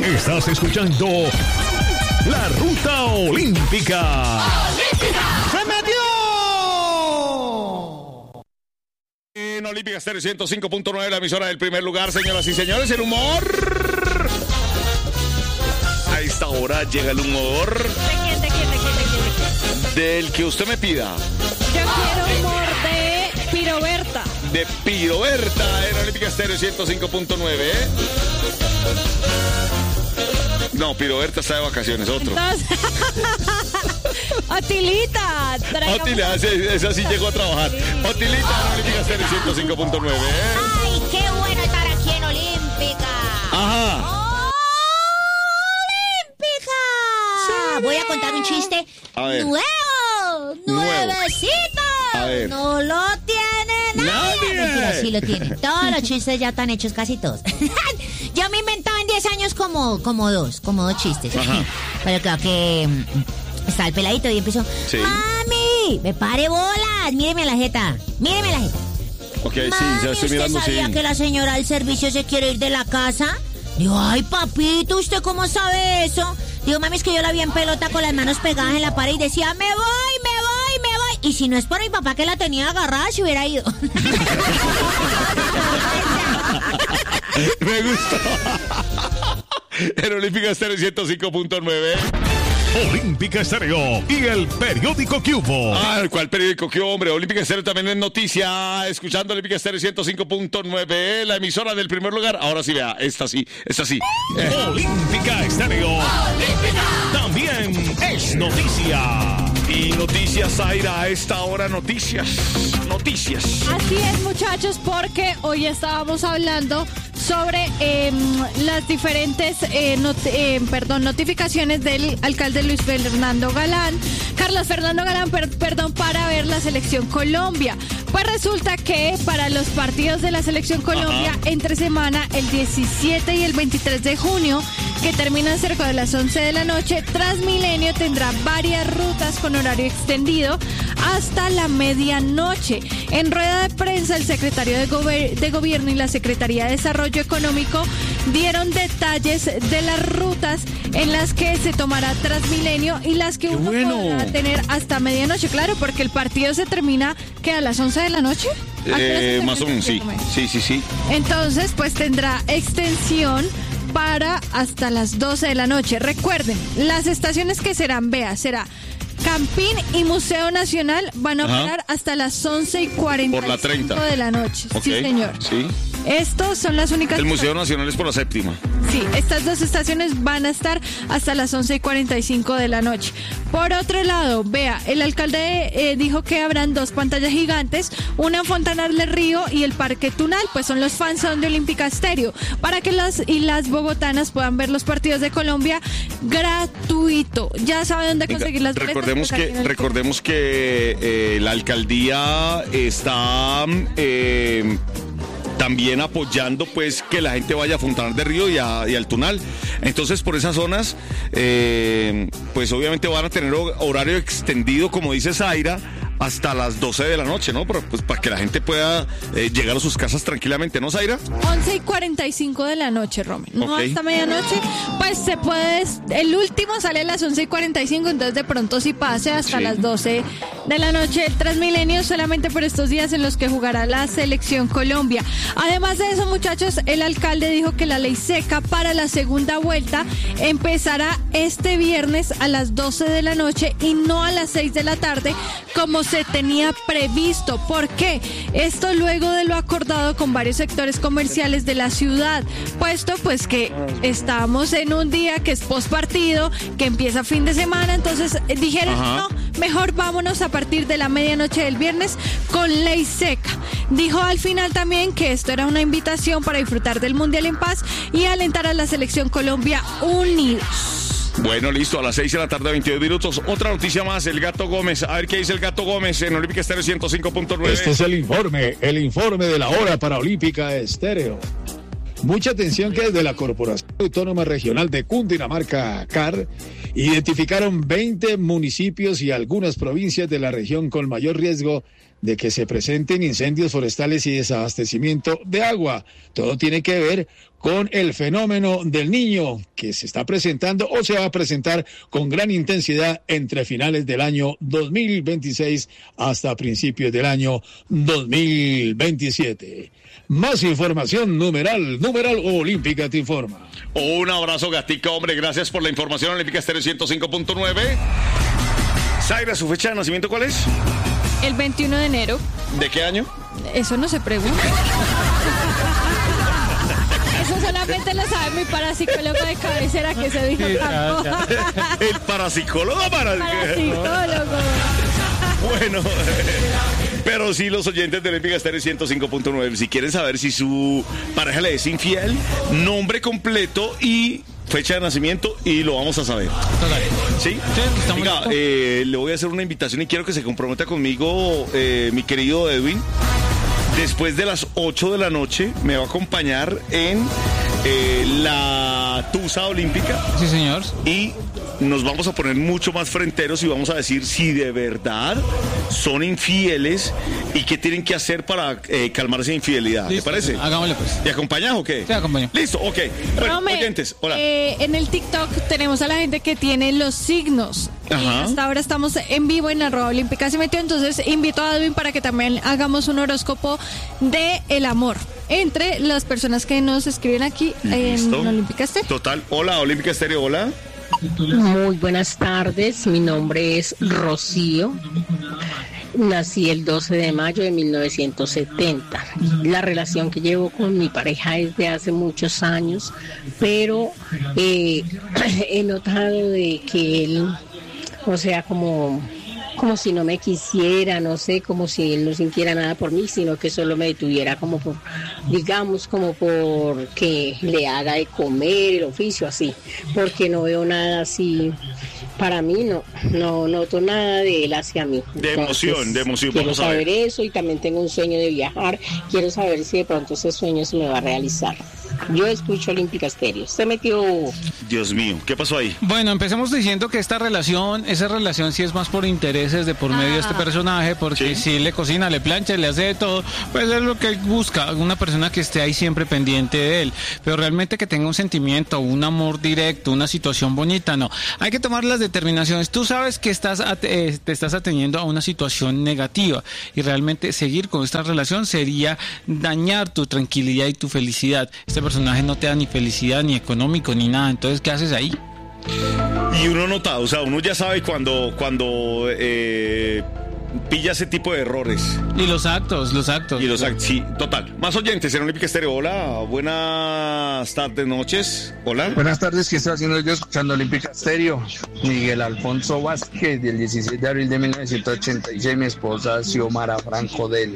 Estás escuchando La Ruta Olímpica. ¡Se metió! En Olímpica Estéreo 105.9, la emisora del primer lugar, señoras y señores, el humor. A esta hora llega el humor. ¿De quién? Del que usted me pida. Yo quiero humor de Piroberta. De Piroberta en Olímpica Estéreo 105.9. No, Piroberta está de vacaciones, otro. Entonces, Otilita. Otilita, esa sí llegó a trabajar. Otilita en Olímpica Estéreo 105.9. Ay, qué bueno estar aquí en Olímpica. Ajá. ¡Olímpica! Sí. Voy a contar un chiste A ver. nuevecito. A ver. No lo tiene nadie. Mentira, sí lo tiene. Todos los chistes ya están hechos, casi todos. Yo me inventaba en 10 años como dos chistes. Ajá. Pero creo que está el peladito y empezó. Sí. ¡Mami! ¡Me pare bolas! Míreme la jeta. Ok, sí, Mami, ya estoy mirando, ¿usted sí. sabía que la señora del servicio se quiere ir de la casa? Digo, ay, papito, ¿usted cómo sabe eso? Digo, mami, es que yo la vi en pelota con las manos pegadas en la pared y decía, me voy. Y si no es por mi papá que la tenía agarrada, se hubiera ido. Me gustó. En Olímpica Estéreo 105.9. Olímpica Estéreo y el periódico que hubo. ¿Cuál periódico que hubo, hombre? Olímpica Estéreo también es noticia. Escuchando Olímpica Estéreo 105.9, la emisora del primer lugar. Ahora sí, vea, esta sí. Olímpica Estéreo. También es noticia. Y noticias, Zaira, a esta hora noticias. Así es, muchachos, porque hoy estábamos hablando sobre las diferentes notificaciones del alcalde Luis Fernando Galán, Carlos Fernando Galán, para ver la selección Colombia. Pues resulta que para los partidos de la selección Colombia, entre semana, el 17 y el 23 de junio, que terminan cerca de las 11 de la noche, Transmilenio tendrá varias rutas con horario extendido hasta la medianoche. En rueda de prensa, el secretario de Gobierno y la Secretaría de Desarrollo Económico dieron detalles de las rutas en las que se tomará Transmilenio y las que uno podrá tener hasta medianoche. Claro, porque el partido se termina, ¿qué, a las 11 de la noche? Más o menos, sí. Entonces, pues tendrá extensión para hasta las 12 de la noche. Recuerden, las estaciones que será Campín y Museo Nacional van a operar hasta las 11:45 por la 30 de la noche. Okay. Sí, señor. Sí. Estos son las únicas. El Museo Nacional es por la 7ª. Sí, estas dos estaciones van a estar hasta las 11:45 de la noche. Por otro lado, vea, el alcalde dijo que habrán 2 pantallas gigantes, una en Fontanar del Río y el Parque Tunal, pues son los fans de Olímpica Estéreo, para que las bogotanas puedan ver los partidos de Colombia gratuito. Ya saben dónde conseguir las boletas. Recordemos que la alcaldía está también apoyando pues que la gente vaya a Fontanar del Río y al Tunal. Entonces por esas zonas pues obviamente van a tener horario extendido, como dice Zaira, hasta las 12 de la noche, ¿no? Pues para que la gente pueda llegar a sus casas tranquilamente, ¿no, Zaira? 11:45 de la noche, Romy. No hasta medianoche, pues se puede. El último sale a las 11:45, entonces de pronto sí pase hasta las 12 de la noche el Transmilenio, solamente por estos días en los que jugará la selección Colombia. Además de eso, muchachos, el alcalde dijo que la ley seca para la segunda vuelta empezará este viernes a las 12 de la noche y no a las 6 de la tarde, como se tenía previsto. ¿Por qué? Esto luego de lo acordado con varios sectores comerciales de la ciudad, puesto pues que estamos en un día que es post partido, que empieza fin de semana, entonces dijeron, no, mejor vámonos a partir de la medianoche del viernes con ley seca. Dijo al final también que esto era una invitación para disfrutar del Mundial en paz y alentar a la selección Colombia unidos. Bueno, listo, a las 6 de la tarde, 22 minutos. Otra noticia más, el Gato Gómez. A ver qué dice el Gato Gómez en Olímpica Estéreo 105.9. Este es el informe de la hora para Olímpica Estéreo. Mucha atención que desde la Corporación Autónoma Regional de Cundinamarca, CAR, identificaron 20 municipios y algunas provincias de la región con mayor riesgo de que se presenten incendios forestales y desabastecimiento de agua. Todo tiene que ver con el fenómeno del Niño que se está presentando o se va a presentar con gran intensidad entre finales del año 2026 hasta principios del año 2027. Más información, numeral Olímpica te informa. Un abrazo, Gatica, hombre, gracias por la información. Olímpica Estéreo 105.9. Zaira, ¿su fecha de nacimiento cuál es? El 21 de enero. ¿De qué año? Eso no se pregunta. Eso solamente lo sabe mi parapsicólogo de cabecera que se dijo tanto. El parapsicólogo. Parapsicólogo. Bueno, pero sí, los oyentes de Olímpica Estéreo 105.9, si quieren saber si su pareja le es infiel, nombre completo y fecha de nacimiento, y lo vamos a saber. ¿Sí? Venga, le voy a hacer una invitación y quiero que se comprometa conmigo, mi querido Edwin. Después de las 8 de la noche me va a acompañar en la Tusa Olímpica. Sí, señor. Y nos vamos a poner mucho más fronteros y vamos a decir si de verdad son infieles y qué tienen que hacer para calmar esa infidelidad. Listo, ¿Te parece? Hagámosle pues. ¿Te acompañas o qué? Te acompaño. Listo, ok. Bueno, Rome, oyentes, hola. En el TikTok tenemos a la gente que tiene los signos. Ajá. Y hasta ahora estamos en vivo en @Olímpica se metió. Entonces invito a Edwin para que también hagamos un horóscopo de el amor entre las personas que nos escriben aquí en Olímpica Estéreo. Total. Hola, Olímpica Estéreo, hola. Muy buenas tardes, mi nombre es Rocío, nací el 12 de mayo de 1970. La relación que llevo con mi pareja es de hace muchos años, pero he notado de que él, o sea, como si no me quisiera, no sé, como si él no sintiera nada por mí, sino que solo me detuviera como por, digamos, como por que le haga de comer, el oficio, así, porque no veo nada así, para mí no noto nada de él hacia mí. De emoción. Quiero Vamos a ver. saber eso, y también tengo un sueño de viajar, quiero saber si de pronto ese sueño se me va a realizar. Yo escucho Olímpica Estéreo. Se metió. Dios mío, ¿qué pasó ahí? Bueno, empecemos diciendo que esa relación sí es más por intereses de por medio de este personaje, porque si le cocina, le plancha, le hace de todo, pues es lo que él busca, una persona que esté ahí siempre pendiente de él, pero realmente que tenga un sentimiento, un amor directo, una situación bonita, no. Hay que tomar las determinaciones. Tú sabes que te estás ateniendo a una situación negativa y realmente seguir con esta relación sería dañar tu tranquilidad y tu felicidad. Este personaje no te da ni felicidad, ni económico, ni nada. Entonces, ¿qué haces ahí? Y uno nota, o sea, uno ya sabe cuando pilla ese tipo de errores. Y los actos. Sí, total. Más oyentes en Olímpica Estéreo. Hola, buenas tardes, noches. Hola. Buenas tardes, ¿qué estoy haciendo yo escuchando Olímpica Estéreo? Miguel Alfonso Vázquez, del 16 de abril de 1986, mi esposa Xiomara Franco del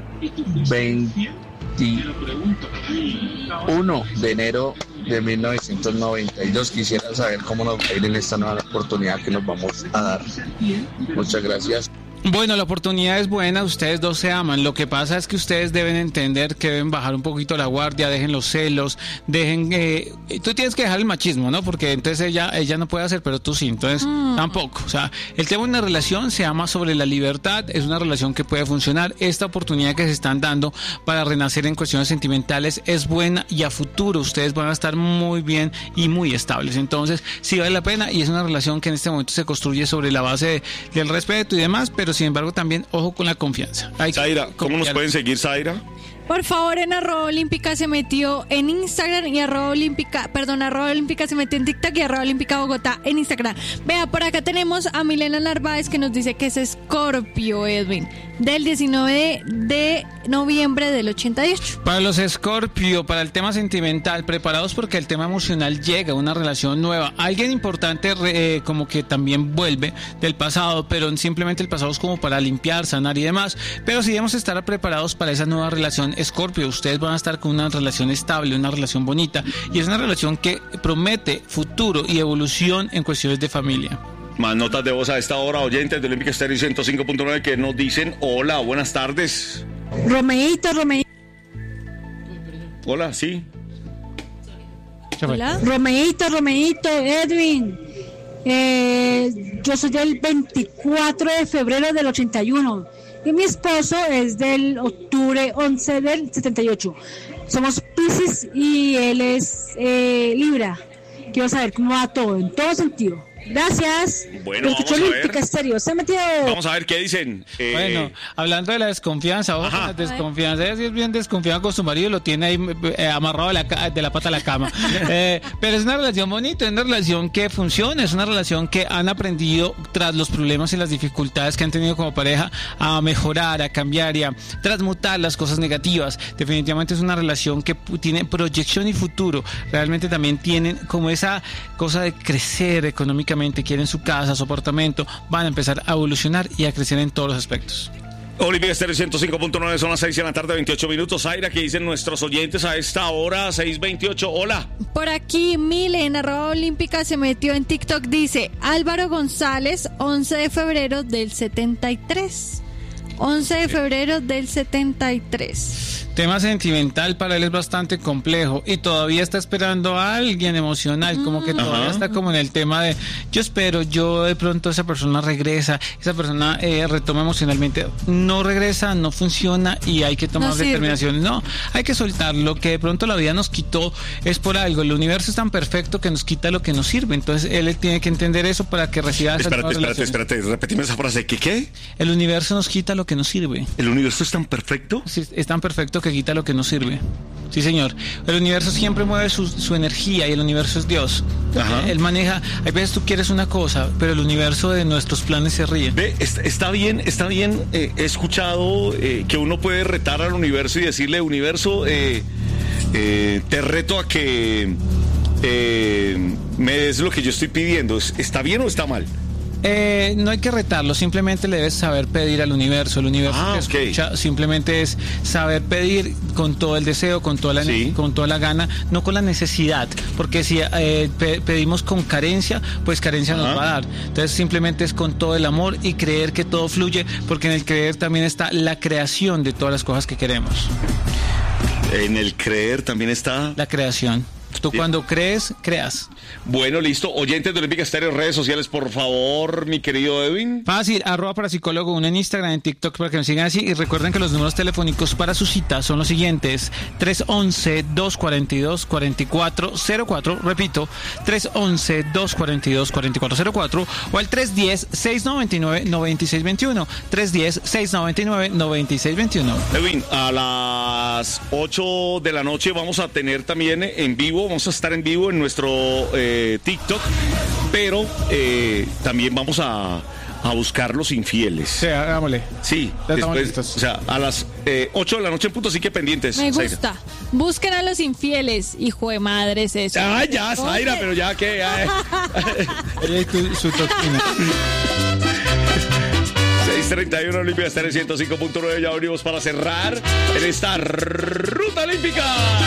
21 de enero de 1992. Quisiera saber cómo nos va a ir en esta nueva oportunidad que nos vamos a dar. Muchas gracias. Bueno, la oportunidad es buena, ustedes dos se aman. Lo que pasa es que ustedes deben entender que deben bajar un poquito la guardia, dejen los celos, tú tienes que dejar el machismo, ¿no? Porque entonces ella no puede hacer, pero tú sí, entonces tampoco. O sea, el tema de una relación se llama sobre la libertad, es una relación que puede funcionar. Esta oportunidad que se están dando para renacer en cuestiones sentimentales es buena, y a futuro ustedes van a estar muy bien y muy estables. Entonces, sí vale la pena, y es una relación que en este momento se construye sobre la base del respeto y demás, pero sin embargo también ojo con la confianza. Zaira, ¿cómo nos pueden seguir, Zaira? Por favor, en @Olímpica se metió en Instagram y @Olímpica se metió en TikTok y @Olímpica Bogotá en Instagram. Vea, por acá tenemos a Milena Narváez que nos dice que es Escorpio, Edwin, del 19 de noviembre del 88. Para los Escorpio, para el tema sentimental, preparados porque el tema emocional llega, una relación nueva. Alguien importante como que también vuelve del pasado, pero simplemente el pasado es como para limpiar, sanar y demás. Pero sí debemos estar preparados para esa nueva relación. Escorpio, ustedes van a estar con una relación estable, una relación bonita, y es una relación que promete futuro y evolución en cuestiones de familia. Más notas de voz a esta hora, oyentes de Olímpica Estéreo 105.9 que nos dicen hola, buenas tardes. Romeito. Hola, sí. Hola. Romeito, Edwin. Yo soy del 24 de febrero del 81. que mi esposo es del octubre 11 del 78. Somos Piscis y él es Libra. Quiero saber cómo va todo, en todo sentido. Gracias. Bueno, vamos a ver. Estéreo. Se ha metido. Vamos a ver qué dicen. Bueno, hablando de la desconfianza, ojo con la desconfianza. Ella sí es bien desconfiada con su marido, lo tiene ahí amarrado de la pata a la cama. Pero es una relación bonita, es una relación que funciona, es una relación que han aprendido tras los problemas y las dificultades que han tenido como pareja a mejorar, a cambiar y a transmutar las cosas negativas. Definitivamente es una relación que tiene proyección y futuro. Realmente también tienen como esa cosa de crecer económicamente. Quieren su casa, su apartamento, van a empezar a evolucionar y a crecer en todos los aspectos. Olímpica Estéreo 105.9, son las 6 de la tarde, 28 minutos. Zaira, ¿qué dicen nuestros oyentes a esta hora? 6:28, hola. Por aquí, Milen, @olímpica, se metió en TikTok, dice Álvaro González, 11 de febrero del 73. 11 de febrero del 73. Tema sentimental para él es bastante complejo y todavía está esperando a alguien emocional, como que todavía está como en el tema de yo de pronto esa persona regresa, esa persona retoma emocionalmente, no regresa, no funciona y hay que tomar determinaciones. No, hay que soltar lo que de pronto la vida nos quitó, es por algo. El universo es tan perfecto que nos quita lo que nos sirve, entonces él tiene que entender eso para que reciba esa nueva relación. Espérate, repetime esa frase. ¿Qué? El universo nos quita lo que nos sirve. ¿El universo es tan perfecto? Sí, es tan perfecto que quita lo que nos sirve. Sí, señor. El universo siempre mueve su energía y el universo es Dios. Él maneja, hay veces tú quieres una cosa, pero el universo de nuestros planes se ríe. Está bien. He escuchado que uno puede retar al universo y decirle, universo, te reto a que me des lo que yo estoy pidiendo. ¿Está bien o está mal? No hay que retarlo, simplemente le debes saber pedir al universo. El universo te escucha, simplemente es saber pedir con todo el deseo, con toda la gana, no con la necesidad, porque si pedimos con carencia, pues carencia nos va a dar. Entonces simplemente es con todo el amor y creer que todo fluye, porque en el creer también está la creación de todas las cosas que queremos. En el creer también está la creación. Tú cuando crees, creas. Bueno, listo. Oyentes de Olímpica Estéreo, redes sociales, por favor, mi querido Edwin. Fácil, @parapsicólogo1 en Instagram, en TikTok, para que me sigan así. Y recuerden que los números telefónicos para su cita son los siguientes: 311-242-4404. Repito, 311-242-4404 o al 310-699-9621. 310-699-9621. Edwin, a las 8 de la noche vamos a tener también en vivo, vamos a estar en vivo en nuestro TikTok, pero también vamos a buscar los infieles. Sí, hagámosle. Sí, después, o sea, a las 8 de la noche en punto, sí que pendientes. Me gusta. Zaira. Busquen a los infieles, hijo de madres, eso. Ah, ya, Zaira, pero ya que... su toquina. 6:31, Olímpica Estéreo 105.9, ya abrimos para cerrar en esta ruta olímpica.